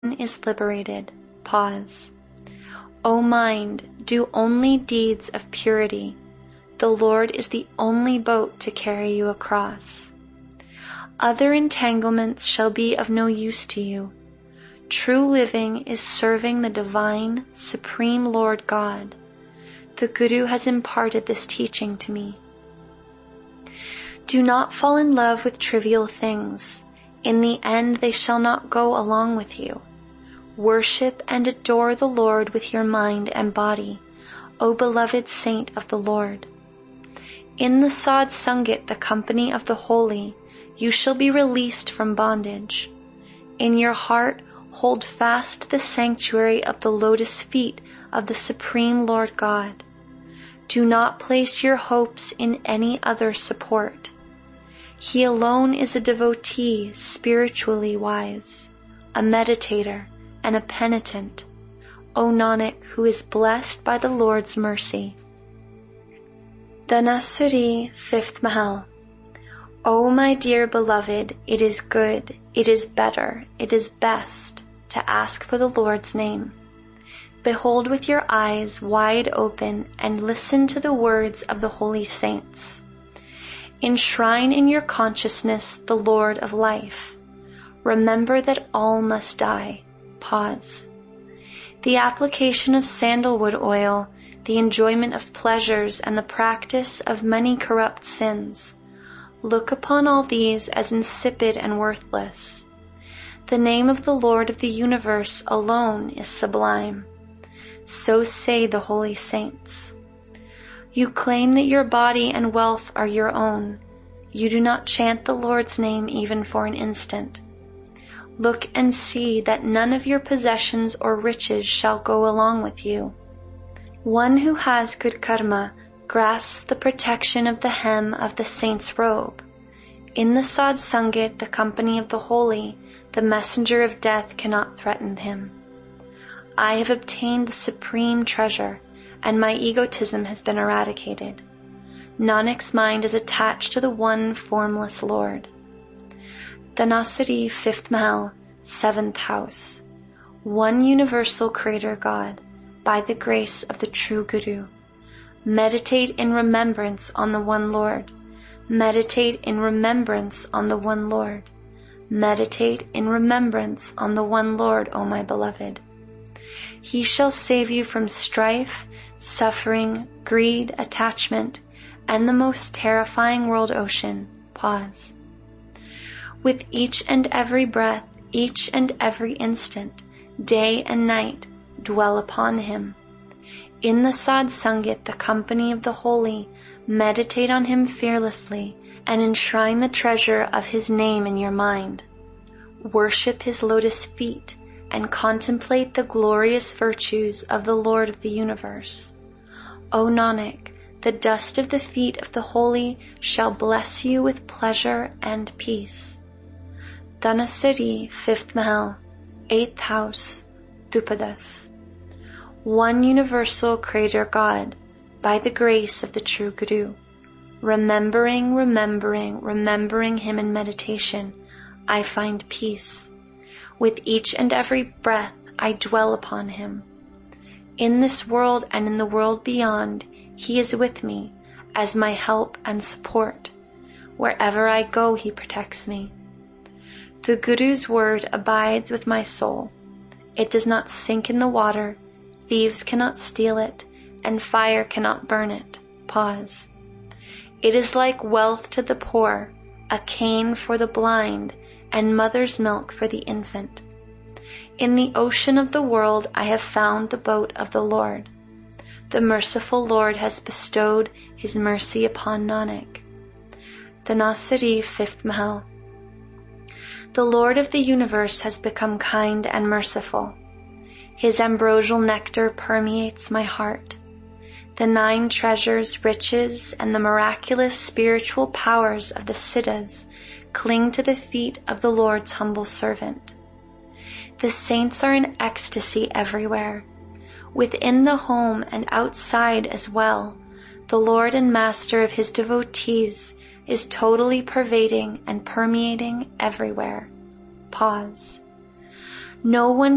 one is liberated. Pause. O mind, do only deeds of purity. The Lord is the only boat to carry you across. Other entanglements shall be of no use to you. True living is serving the divine, supreme Lord God. The Guru has imparted this teaching to me. Do not fall in love with trivial things. In the end, they shall not go along with you. Worship and adore the Lord with your mind and body, O beloved saint of the Lord. In the Sadh Sangat, the company of the holy, you shall be released from bondage. In your heart, hold fast the sanctuary of the lotus feet of the Supreme Lord God. Do not place your hopes in any other support. He alone is a devotee, spiritually wise, a meditator, and a penitent, O Nanak, who is blessed by the Lord's mercy. Dhanasari, 5th Mahal. O my dear beloved, it is good, it is better, it is best to ask for the Lord's name. Behold with your eyes wide open and listen to the words of the holy saints. Enshrine in your consciousness the Lord of life. Remember that all must die. Pause. The application of sandalwood oil, the enjoyment of pleasures, and the practice of many corrupt sins. Look upon all these as insipid and worthless. The name of the Lord of the universe alone is sublime. So say the holy saints. You claim that your body and wealth are your own. You do not chant the Lord's name even for an instant. Look and see that none of your possessions or riches shall go along with you. One who has good karma grasps the protection of the hem of the saint's robe. In the Sadh Sangat, the company of the holy, the messenger of death cannot threaten him. I have obtained the supreme treasure, and my egotism has been eradicated. Nanak's mind is attached to the one formless Lord. Dhanasari, 5th Mahal, 7th house. One universal Creator God, by the grace of the true Guru. Meditate in remembrance on the one Lord. Meditate in remembrance on the one Lord. Meditate in remembrance on the one Lord, O my beloved. He shall save you from strife, suffering, greed, attachment, and the most terrifying world ocean. Pause. With each and every breath, each and every instant, day and night, dwell upon him. In the Sadh Sangat, the company of the holy, meditate on him fearlessly and enshrine the treasure of his name in your mind. Worship his lotus feet and contemplate the glorious virtues of the Lord of the universe. O Nanak, the dust of the feet of the holy shall bless you with pleasure and peace. Dhanasari, 5th Mahal, 8th house, Dhupadas. One universal Creator God, by the grace of the true Guru. Remembering him in meditation, I find peace. With each and every breath, I dwell upon him. In this world and in the world beyond, he is with me as my help and support. Wherever I go, he protects me. The Guru's word abides with my soul. It does not sink in the water, thieves cannot steal it, and fire cannot burn it. Pause. It is like wealth to the poor, a cane for the blind, and mother's milk for the infant. In the ocean of the world I have found the boat of the Lord. The merciful Lord has bestowed his mercy upon Nanak. Dhanasari, 5th Mahal. The Lord of the universe has become kind and merciful. His ambrosial nectar permeates my heart. The 9 treasures, riches, and the miraculous spiritual powers of the Siddhas cling to the feet of the Lord's humble servant. The saints are in ecstasy everywhere. Within the home and outside as well, the Lord and Master of his devotees is totally pervading and permeating everywhere. Pause. No one